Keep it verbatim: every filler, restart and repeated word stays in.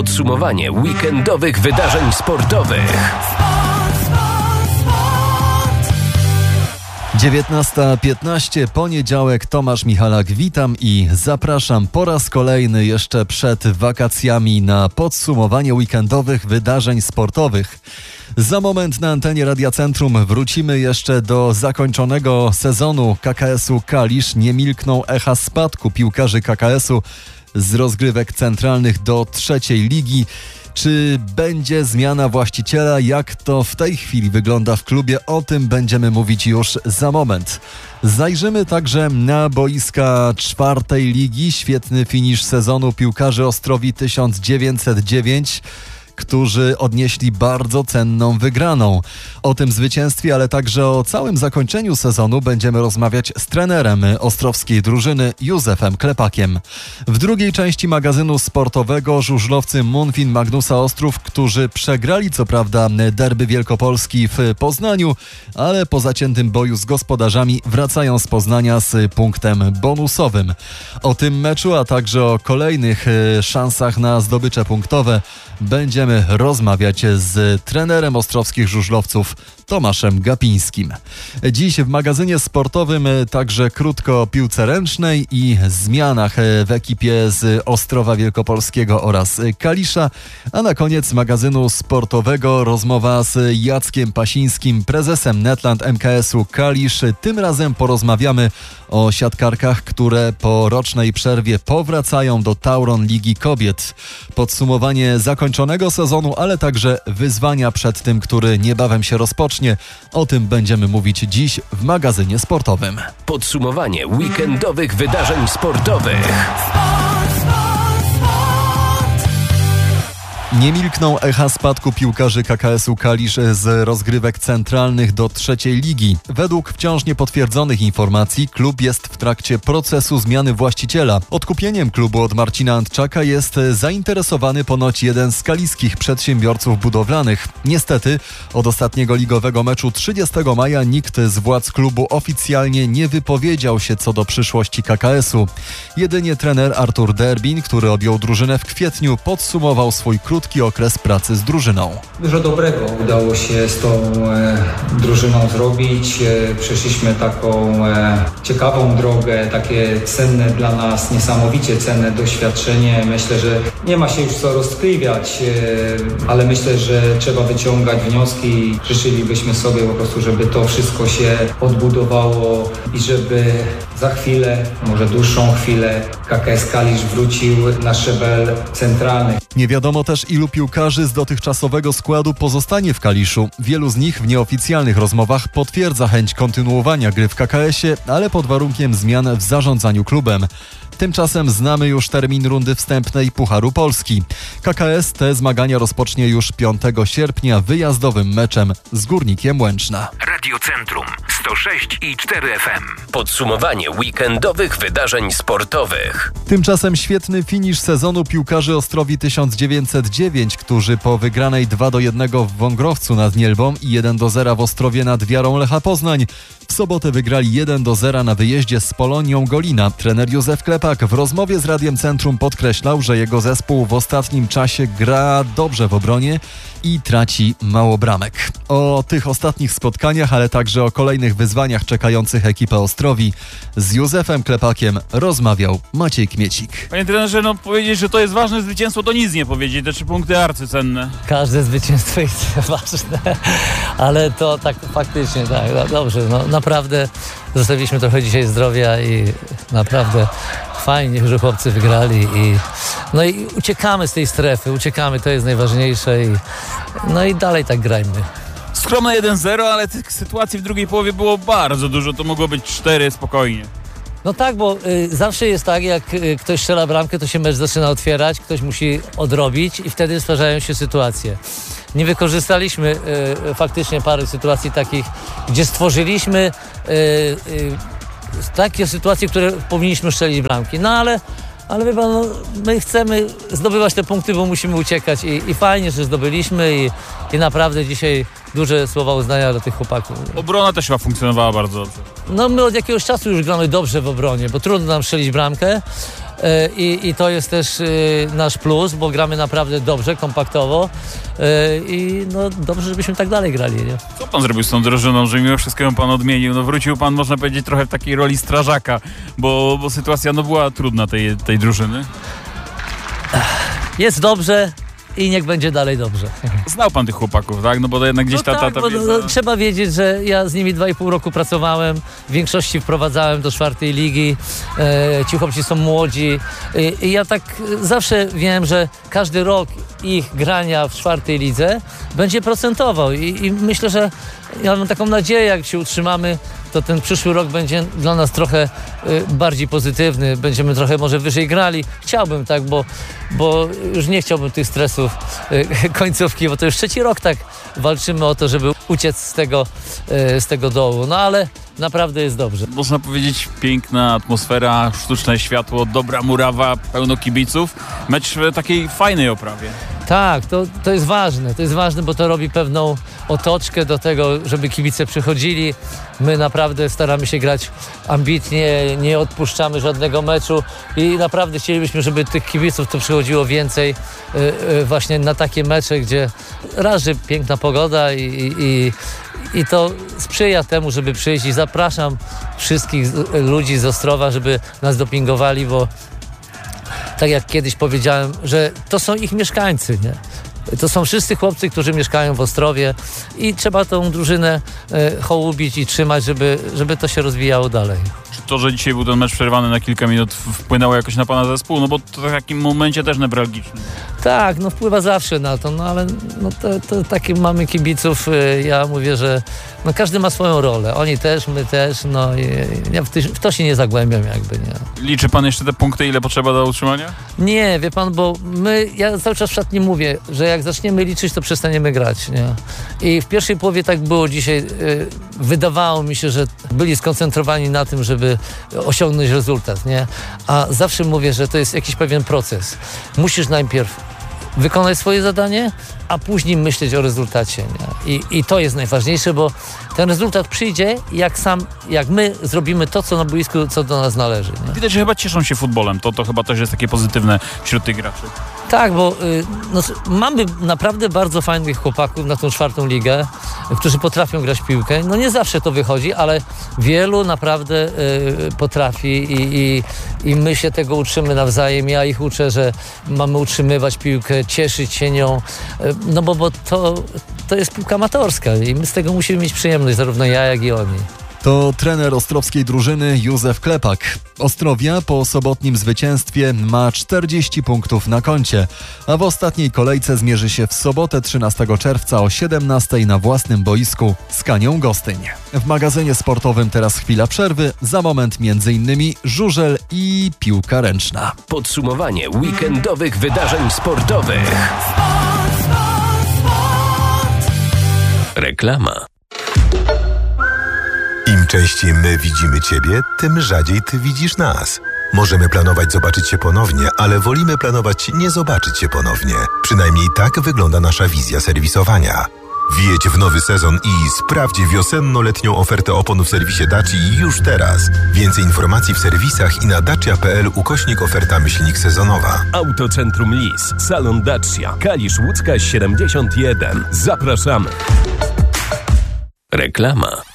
Podsumowanie weekendowych wydarzeń sportowych. dziewiętnasta piętnaście, poniedziałek, Tomasz Michalak, witam i zapraszam po raz kolejny jeszcze przed wakacjami na podsumowanie weekendowych wydarzeń sportowych. Za moment na antenie Radia Centrum wrócimy jeszcze do zakończonego sezonu K K S u Kalisz. Nie milkną echa spadku piłkarzy K K S u z rozgrywek centralnych do trzeciej ligi. Czy będzie zmiana właściciela? Jak to w tej chwili wygląda w klubie? O tym będziemy mówić już za moment. Zajrzymy także na boiska czwartej ligi. Świetny finisz sezonu piłkarzy Ostrowi tysiąc dziewięćset dziewięć, którzy odnieśli bardzo cenną wygraną. O tym zwycięstwie, ale także o całym zakończeniu sezonu będziemy rozmawiać z trenerem ostrowskiej drużyny Józefem Klepakiem. W drugiej części magazynu sportowego żużlowcy Munfin Magnusa Ostrów, którzy przegrali co prawda derby Wielkopolski w Poznaniu, ale po zaciętym boju z gospodarzami wracają z Poznania z punktem bonusowym. O tym meczu, a także o kolejnych szansach na zdobycze punktowe będziemy rozmawiać z trenerem ostrowskich żużlowców Tomaszem Gapińskim. Dziś w magazynie sportowym także krótko o piłce ręcznej i zmianach w ekipie z Ostrowa Wielkopolskiego oraz Kalisza, a na koniec magazynu sportowego rozmowa z Jackiem Pasińskim, prezesem Netland M K S u Kalisz. Tym razem porozmawiamy o siatkarkach, które po rocznej przerwie powracają do Tauron Ligi Kobiet. Podsumowanie zakończonego sezonu, ale także wyzwania przed tym, który niebawem się rozpocznie. O tym będziemy mówić dziś w magazynie sportowym. Podsumowanie weekendowych wydarzeń sportowych. Nie milkną echa spadku piłkarzy K K S u Kalisz z rozgrywek centralnych do trzeciej ligi. Według wciąż niepotwierdzonych informacji klub jest w trakcie procesu zmiany właściciela. Odkupieniem klubu od Marcina Antczaka jest zainteresowany ponoć jeden z kaliskich przedsiębiorców budowlanych. Niestety od ostatniego ligowego meczu trzydziestego maja nikt z władz klubu oficjalnie nie wypowiedział się co do przyszłości K K S u. Jedynie trener Artur Derbin, który objął drużynę w kwietniu, podsumował swój krótki okres pracy z drużyną. Dużo dobrego udało się z tą e, drużyną zrobić. E, przeszliśmy taką e, ciekawą drogę, takie cenne dla nas, niesamowicie cenne doświadczenie. Myślę, że nie ma się już co rozkliwiać, e, ale myślę, że trzeba wyciągać wnioski. Życzylibyśmy sobie po prostu, żeby to wszystko się odbudowało i żeby za chwilę, może dłuższą chwilę, K K S Kalisz wrócił na szczebel centralny. Nie wiadomo też, ilu piłkarzy z dotychczasowego składu pozostanie w Kaliszu. Wielu z nich w nieoficjalnych rozmowach potwierdza chęć kontynuowania gry w K K S ie, ale pod warunkiem zmian w zarządzaniu klubem. Tymczasem znamy już termin rundy wstępnej Pucharu Polski. K K S te zmagania rozpocznie już piątego sierpnia wyjazdowym meczem z Górnikiem Łęczna. Radio Centrum sto sześć i cztery F M. Podsumowanie weekendowych wydarzeń sportowych. Tymczasem świetny finisz sezonu piłkarzy Ostrowi tysiąc dziewięćset dziewięć, którzy po wygranej dwa do jednego w Wągrowcu nad Nielbą i jeden do zera w Ostrowie nad Wiarą Lecha Poznań w sobotę wygrali jeden do zera na wyjeździe z Polonią Golina. Trener Józef Klepak w rozmowie z Radiem Centrum podkreślał, że jego zespół w ostatnim czasie gra dobrze w obronie i traci mało bramek. O tych ostatnich spotkaniach, ale także o kolejnych wyzwaniach czekających ekipę Ostrowi z Józefem Klepakiem rozmawiał Maciej Kmiecik. Panie trenerze, no powiedzieć, że to jest ważne zwycięstwo, to nic nie powiedzieć. Te trzy punkty arcycenne. Każde zwycięstwo jest ważne, ale to tak faktycznie, tak, dobrze, no naprawdę zostawiliśmy trochę dzisiaj zdrowia i naprawdę fajnie, że chłopcy wygrali i no i uciekamy z tej strefy, uciekamy, to jest najważniejsze i no i dalej tak grajmy. Skromne jeden zero, ale tych sytuacji w drugiej połowie było bardzo dużo, to mogło być cztery spokojnie. No tak, bo y, zawsze jest tak, jak y, ktoś strzela bramkę, to się mecz zaczyna otwierać, ktoś musi odrobić i wtedy stwarzają się sytuacje. Nie wykorzystaliśmy y, faktycznie parę sytuacji takich, gdzie stworzyliśmy y, y, takie sytuacje, które powinniśmy strzelić bramki. No ale, ale wie pan, no, my chcemy zdobywać te punkty, bo musimy uciekać i, i fajnie, że zdobyliśmy i, i naprawdę dzisiaj duże słowa uznania dla tych chłopaków. Obrona też chyba funkcjonowała bardzo dobrze. No my od jakiegoś czasu już gramy dobrze w obronie, bo trudno nam strzelić bramkę, i, i to jest też nasz plus, bo gramy naprawdę dobrze, kompaktowo i no dobrze, żebyśmy tak dalej grali, nie? Co pan zrobił z tą drużyną, że mimo wszystkiego pan odmienił? No wrócił pan, można powiedzieć, trochę w takiej roli strażaka, bo, bo sytuacja no była trudna tej, tej drużyny. Jest dobrze i niech będzie dalej dobrze. Znał pan tych chłopaków, tak? No bo to jednak gdzieś no ta, ta, tak, ta bo, wiedza... no, trzeba wiedzieć, że ja z nimi dwa i pół roku pracowałem, w większości wprowadzałem do czwartej ligi, e, ci chłopcy są młodzi i, i ja tak zawsze wiem, że każdy rok ich grania w czwartej lidze będzie procentował i, i myślę, że ja mam taką nadzieję, jak się utrzymamy, to ten przyszły rok będzie dla nas trochę y, bardziej pozytywny, będziemy trochę może wyżej grali. Chciałbym tak, bo, bo już nie chciałbym tych stresów y, końcówki, bo to już trzeci rok tak walczymy o to, żeby uciec z tego, y, z tego dołu. No ale naprawdę jest dobrze. Można powiedzieć, piękna atmosfera, sztuczne światło, dobra murawa, pełno kibiców. Mecz w takiej fajnej oprawie. Tak, to, to jest ważne, to jest ważne, bo to robi pewną otoczkę do tego, żeby kibice przychodzili. My naprawdę staramy się grać ambitnie, nie odpuszczamy żadnego meczu i naprawdę chcielibyśmy, żeby tych kibiców tu przychodziło więcej yy, yy, właśnie na takie mecze, gdzie raz, że piękna pogoda i, i, i to sprzyja temu, żeby przyjść i zapraszam wszystkich ludzi z Ostrowa, żeby nas dopingowali, bo tak jak kiedyś powiedziałem, że to są ich mieszkańcy, nie? To są wszyscy chłopcy, którzy mieszkają w Ostrowie i trzeba tą drużynę e, hołubić i trzymać, żeby, żeby to się rozwijało dalej. Czy to, że dzisiaj był ten mecz przerwany na kilka minut, wpłynęło jakoś na pana zespół? No bo to w takim momencie też newralgicznym. Tak, no wpływa zawsze na to, no ale no to, to takie mamy kibiców, ja mówię, że no każdy ma swoją rolę, oni też, my też, no i ja w, ty, w to się nie zagłębiam jakby, nie. Liczy pan jeszcze te punkty, ile potrzeba do utrzymania? Nie, wie pan, bo my, ja cały czas w szatni mówię, że jak zaczniemy liczyć, to przestaniemy grać, nie. I w pierwszej połowie tak było dzisiaj, yy, wydawało mi się, że byli skoncentrowani na tym, żeby osiągnąć rezultat, nie. A zawsze mówię, że to jest jakiś pewien proces. Musisz najpierw wykonać swoje zadanie, a później myśleć o rezultacie. Nie? I, I to jest najważniejsze, bo ten rezultat przyjdzie, jak sam, jak my zrobimy to, co na boisku, co do nas należy. Nie? Widać, że chyba cieszą się futbolem. To, to chyba też jest takie pozytywne wśród tych graczy. Tak, bo y, no, mamy naprawdę bardzo fajnych chłopaków na tą czwartą ligę, którzy potrafią grać w piłkę. No nie zawsze to wychodzi, ale wielu naprawdę y, potrafi i, i, i my się tego uczymy nawzajem. Ja ich uczę, że mamy utrzymywać piłkę, cieszyć się nią, y, no bo, bo to, to jest piłka amatorska i my z tego musimy mieć przyjemność, zarówno ja, jak i oni. To trener ostrowskiej drużyny Józef Klepak. Ostrowia po sobotnim zwycięstwie ma czterdzieści punktów na koncie, a w ostatniej kolejce zmierzy się w sobotę trzynastego czerwca o siedemnastej na własnym boisku z Kanią Gostyń. W magazynie sportowym teraz chwila przerwy, za moment między innymi żużel i piłka ręczna. Podsumowanie weekendowych wydarzeń sportowych. Reklama. Im częściej my widzimy Ciebie, tym rzadziej Ty widzisz nas. Możemy planować zobaczyć się ponownie, ale wolimy planować nie zobaczyć się ponownie. Przynajmniej tak wygląda nasza wizja serwisowania. Wjedź w nowy sezon i sprawdź wiosenno-letnią ofertę opon w serwisie Dacia już teraz. Więcej informacji w serwisach i na dacia kropka p l ukośnik oferta myślnik sezonowa. Autocentrum Lis, Salon Dacia, Kalisz Łódzka siedemdziesiąt jeden. Zapraszamy. Reklama.